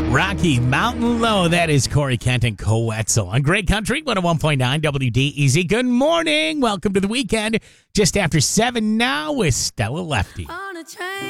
Rocky Mountain Low. That is Corey Kent and Coetzel on Great Country 101.9 WDEZ. Good morning. Welcome to the weekend. Just after 7 now with Stella Lefty.